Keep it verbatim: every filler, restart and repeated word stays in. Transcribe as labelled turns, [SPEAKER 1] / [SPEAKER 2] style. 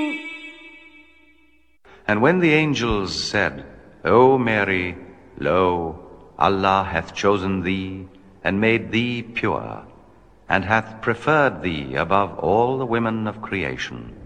[SPEAKER 1] And when the angels said, O Mary, lo, Allah hath chosen thee, and made thee pure, and hath preferred thee above all the women of creation,